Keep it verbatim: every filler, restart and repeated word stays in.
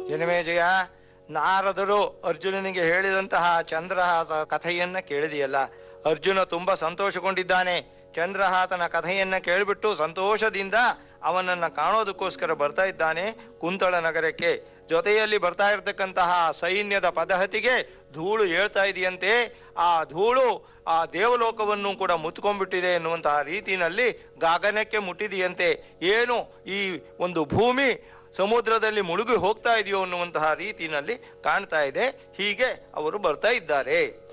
ಜನಮೇಜಯ, ನಾರದರು ಅರ್ಜುನನಿಗೆ ಹೇಳಿದಂತಹ ಚಂದ್ರಹಾಸ ಕಥೆಯನ್ನ ಕೇಳಿದೆಯಲ್ಲ. ಅರ್ಜುನ ತುಂಬಾ ಸಂತೋಷಗೊಂಡಿದ್ದಾನೆ. ಚಂದ್ರಹಾಸನ ಕಥೆಯನ್ನ ಕೇಳಿಬಿಟ್ಟು ಸಂತೋಷದಿಂದ ಅವನನ್ನ ಕಾಣೋದಕ್ಕೋಸ್ಕರ ಬರ್ತಾ ಇದ್ದಾನೆ ಕುಂತಳ ನಗರಕ್ಕೆ. ಜೊತೆಯಲ್ಲಿ ಬರ್ತಾ ಇರತಕ್ಕಂತಹ ಸೈನ್ಯದ ಪದಹತಿಗೆ ಧೂಳು ಏಳ್ತಾ ಇದೆಯಂತೆ. ಆ ಧೂಳು ಆ ದೇವಲೋಕವನ್ನು ಕೂಡ ಮುತ್ಕೊಂಡ್ಬಿಟ್ಟಿದೆ ಎನ್ನುವಂತಹ ರೀತಿಯಲ್ಲಿ ಗಗನಕ್ಕೆ ಮುಟ್ಟಿದೆಯಂತೆ. ಏನು ಈ ಒಂದು ಭೂಮಿ ಸಮುದ್ರದಲ್ಲಿ ಮುಳುಗಿ ಹೋಗ್ತಾ ಇದೆಯೋ ಅನ್ನುವಂತಹ ರೀತಿಯಲ್ಲಿ ಕಾಣ್ತಾ ಇದೆ. ಹೀಗೆ ಅವರು ಬರ್ತಾ ಇದ್ದಾರೆ.